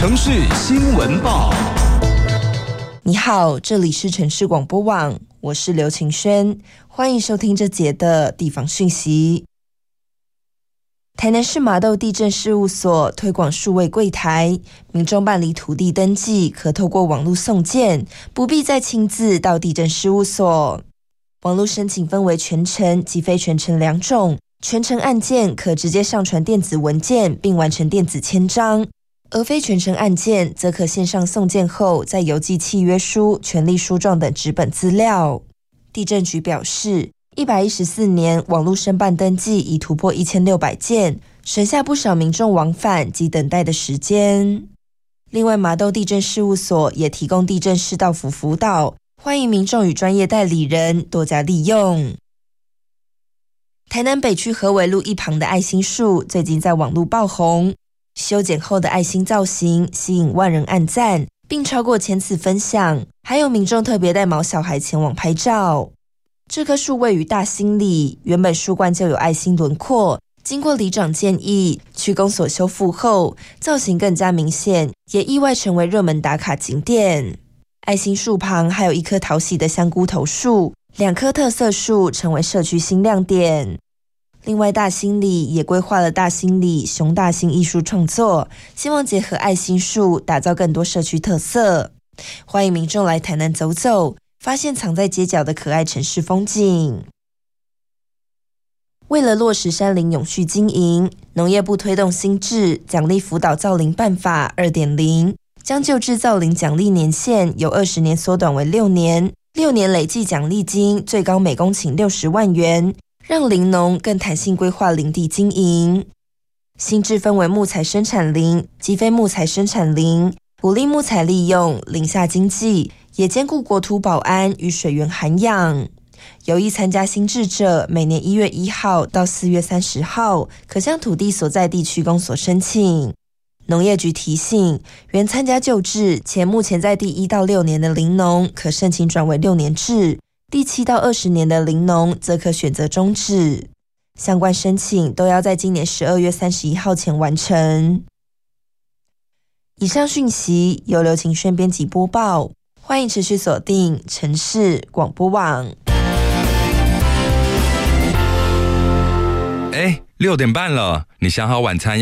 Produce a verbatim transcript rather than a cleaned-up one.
城市新闻报。 你好，这里是城市广播网，我是刘晴轩，欢迎收听这节的地方讯息。台南市麻豆地政事务所推广数位柜台，民众办理土地登记可透过网络送件，不必再亲自到地政事务所。网络申请分为全程及非全程两种，全程案件可直接上传电子文件并完成电子签章，而非全程案件则可线上送件后再邮寄契约书、权利书状等纸本资料。地政局表示，一百一十四年网络申办登记已突破一千六百件，省下不少民众往返及等待的时间。另外，麻豆地政事务所也提供地政士道府辅导，欢迎民众与专业代理人多加利用。台南北区河尾路一旁的爱心树最近在网络爆红，修剪后的爱心造型吸引万人按赞，并超过千次分享，还有民众特别带毛小孩前往拍照。这棵树位于大兴里，原本树冠就有爱心轮廓，经过里长建议，区公所修复后，造型更加明显，也意外成为热门打卡景点。爱心树旁还有一棵讨喜的香菇头树，两棵特色树成为社区新亮点。另外，大兴里也规划了大兴里熊大兴艺术创作，希望结合爱心树，打造更多社区特色。欢迎民众来台南走走，发现藏在街角的可爱城市风景。为了落实山林永续经营，农业部推动新制奖励辅导造林办法 二点零， 将旧制造林奖励年限由二十年缩短为六年，六年累计奖励金最高每公顷六十万元，让林农更弹性规划林地经营。新制分为木材生产林及非木材生产林，鼓励木材利用、林下经济，也兼顾国土保安与水源涵养。有意参加新制者，每年一月一号到四月三十号，可向土地所在地区公所申请。农业局提醒，原参加旧制且目前在第一到六年的林农，可申请转为六年制；第七到二十年的林农，则可选择终止。相关申请都要在今年十二月三十一号前完成。以上讯息由刘晴轩编辑播报，欢迎持续锁定城市广播网。 哎，六点半了，你想好晚餐要